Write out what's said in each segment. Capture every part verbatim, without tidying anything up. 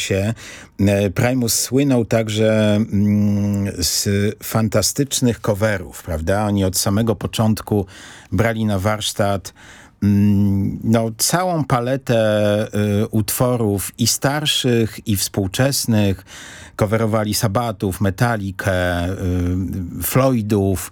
się. Primus słynął także mm, z fantastycznych coverów, prawda? Oni od samego początku brali na warsztat no, całą paletę y, utworów i starszych, i współczesnych. Coverowali Sabbathów, Metallicę, y, Floydów.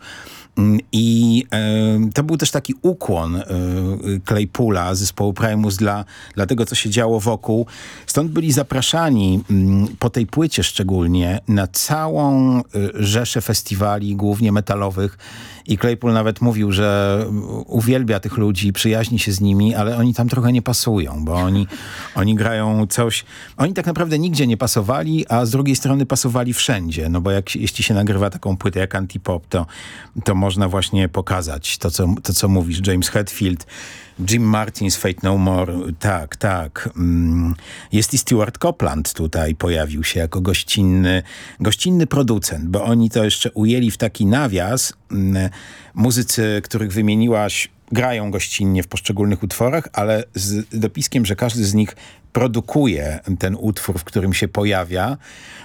I y, to był też taki ukłon y, Claypoola, zespołu Primus dla, dla tego, co się działo wokół. Stąd byli zapraszani y, po tej płycie szczególnie na całą y, rzeszę festiwali, głównie metalowych. I Claypool nawet mówił, że uwielbia tych ludzi, przyjaźni się z nimi, ale oni tam trochę nie pasują, bo oni, oni grają coś... Oni tak naprawdę nigdzie nie pasowali, a z drugiej strony pasowali wszędzie. No bo jak, jeśli się nagrywa taką płytę jak Antipop, to, to można właśnie pokazać to co, to, co mówisz. James Hetfield, Jim Martin z Faith No More, tak, tak. Jest i Stuart Copeland tutaj pojawił się jako gościnny, gościnny producent, bo oni to jeszcze ujęli w taki nawias. Muzycy, których wymieniłaś, grają gościnnie w poszczególnych utworach, ale z dopiskiem, że każdy z nich produkuje ten utwór, w którym się pojawia.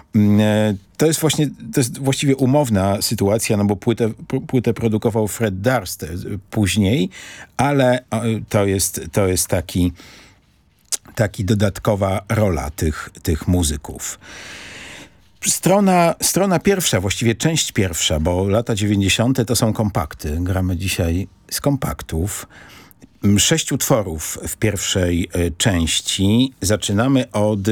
To jest właśnie, to jest właściwie umowna sytuacja, no bo płytę, płytę produkował Fred Durst później, ale to jest, to jest taki, taki dodatkowa rola tych, tych muzyków. Strona, strona pierwsza, właściwie część pierwsza, bo lata dziewięćdziesiąte to są kompakty. Gramy dzisiaj z kompaktów. Sześć utworów w pierwszej y, części. Zaczynamy od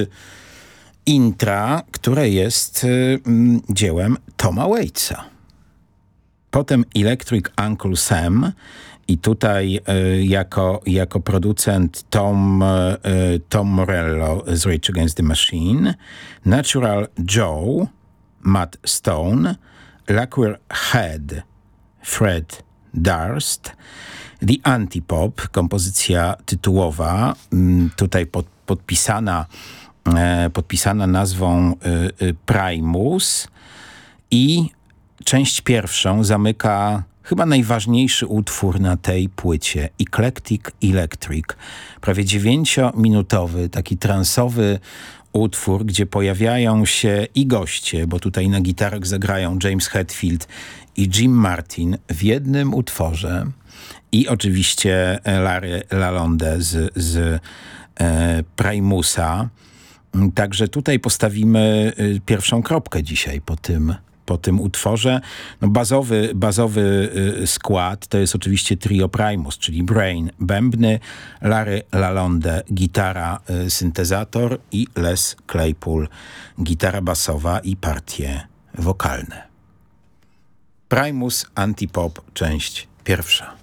intra, które jest y, y, dziełem Toma Waitsa. Potem Electric Uncle Sam i tutaj y, jako, jako producent Tom, y, Tom Morello z Rage Against the Machine, Natural Joe, Matt Stone, Lacquer Head, Fred Durst, The Antipop, kompozycja tytułowa, y, tutaj pod, podpisana, y, podpisana nazwą y, y, Primus, i część pierwszą zamyka chyba najważniejszy utwór na tej płycie, Eclectic Electric. Prawie dziewięciominutowy, taki transowy utwór, gdzie pojawiają się i goście, bo tutaj na gitarach zagrają James Hetfield i Jim Martin w jednym utworze, i oczywiście Larry Lalonde z, z e, Primusa. Także tutaj postawimy pierwszą kropkę dzisiaj po tym po tym utworze. No bazowy, bazowy y, skład to jest oczywiście trio Primus, czyli Brain, bębny, Larry Lalonde, gitara, y, syntezator i Les Claypool, gitara basowa i partie wokalne. Primus, Antipop, część pierwsza.